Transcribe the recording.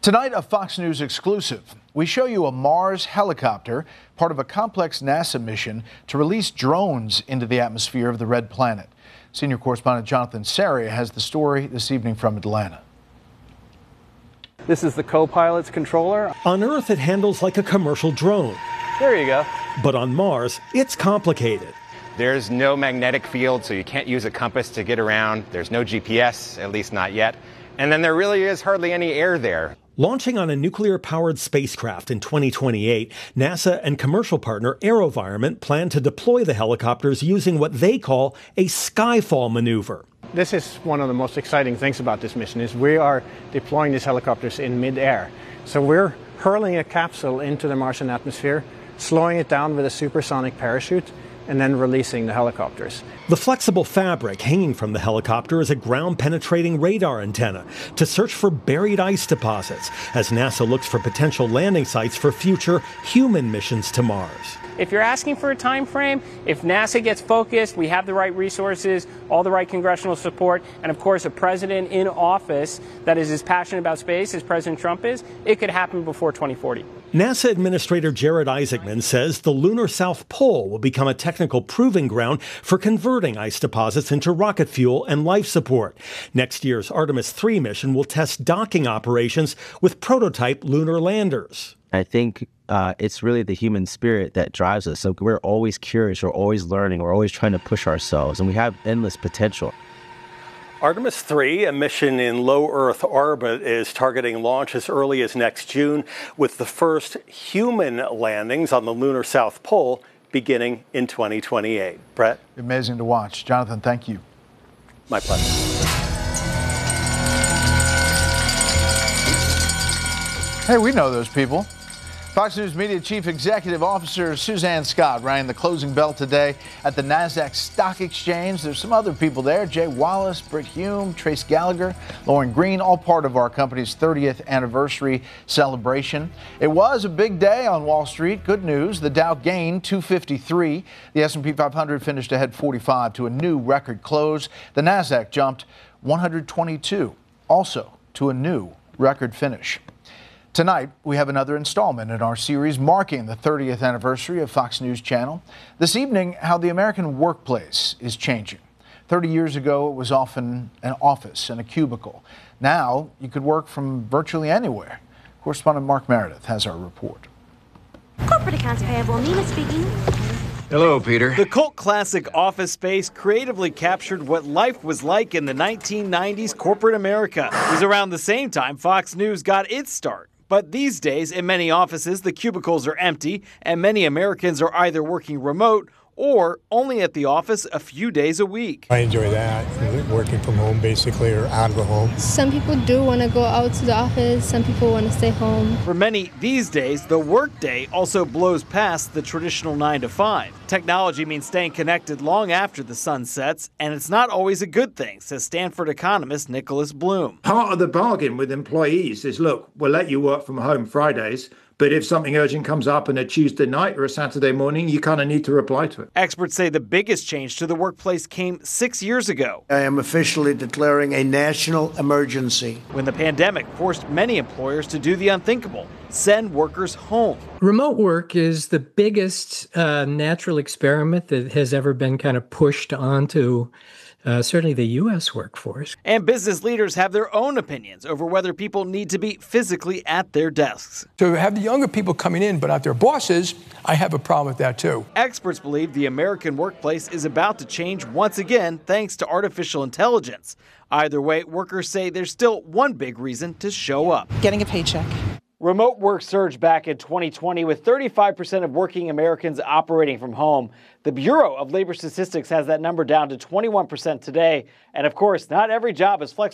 Tonight, a Fox News exclusive. We show you a Mars helicopter, part of a complex NASA mission to release drones into the atmosphere of the red planet. Senior correspondent Jonathan Sarria has the story this evening from Atlanta. This is the co-pilot's controller. On Earth, it handles like a commercial drone. There you go. But on Mars, it's complicated. There's no magnetic field, so you can't use a compass to get around. There's no GPS, at least not yet. And then there really is hardly any air there. Launching on a nuclear-powered spacecraft in 2028, NASA and commercial partner AeroVironment plan to deploy the helicopters using what they call a skyfall maneuver. This is one of the most exciting things about this mission is we are deploying these helicopters in mid-air. So we're hurling a capsule into the Martian atmosphere, slowing it down with a supersonic parachute, and then releasing the helicopters. The flexible fabric hanging from the helicopter is a ground-penetrating radar antenna to search for buried ice deposits as NASA looks for potential landing sites for future human missions to Mars. If you're asking for a time frame, if NASA gets focused, we have the right resources, all the right congressional support, and of course a president in office that is as passionate about space as President Trump is, it could happen before 2040. NASA Administrator Jared Isaacman says the lunar South Pole will become a technical proving ground for converting ice deposits into rocket fuel and life support. Next year's Artemis 3 mission will test docking operations with prototype lunar landers. I think it's really the human spirit that drives us. So we're always curious, we're always learning, we're always trying to push ourselves, and we have endless potential. Artemis 3, a mission in low Earth orbit, is targeting launch as early as next June, with the first human landings on the lunar South Pole beginning in 2028. Brett? Amazing to watch. Jonathan, thank you. My pleasure. Hey, we know those people. Fox News Media Chief Executive Officer Suzanne Scott rang the closing bell today at the NASDAQ Stock Exchange. There's some other people there: Jay Wallace, Britt Hume, Trace Gallagher, Lauren Green, all part of our company's 30th anniversary celebration. It was a big day on Wall Street. Good news, the Dow gained 253. The S&P 500 finished ahead 45 to a new record close. The NASDAQ jumped 122, also to a new record finish. Tonight, we have another installment in our series marking the 30th anniversary of Fox News Channel. This evening, how the American workplace is changing. 30 years ago, it was often an office and a cubicle. Now, you could work from virtually anywhere. Correspondent Mark Meredith has our report. Corporate accounts payable, Nina speaking. Hello, Peter. The cult classic Office Space creatively captured what life was like in the 1990s corporate America. It was around the same time Fox News got its start. But these days, in many offices, the cubicles are empty, and many Americans are either working remote or only at the office a few days a week. I enjoy that, working from home basically, or out of the home. Some people do want to go out to the office, some people want to stay home. For many these days, the workday also blows past the traditional 9 to 5. Technology means staying connected long after the sun sets, and it's not always a good thing, says Stanford economist Nicholas Bloom. Part of the bargain with employees is, look, we'll let you work from home Fridays, but if something urgent comes up on a Tuesday night or a Saturday morning, you kind of need to reply to it. Experts say the biggest change to the workplace came 6 years ago. I am officially declaring a national emergency. When the pandemic forced many employers to do the unthinkable, send workers home. Remote work is the biggest natural experiment that has ever been kind of pushed onto certainly the U.S. workforce. And business leaders have their own opinions over whether people need to be physically at their desks. To have the younger people coming in but not their bosses, I have a problem with that too. Experts believe the American workplace is about to change once again thanks to artificial intelligence. Either way, workers say there's still one big reason to show up: getting a paycheck. Remote work surged back in 2020 with 35% of working Americans operating from home. The Bureau of Labor Statistics has that number down to 21% today. And of course, not every job is flexible.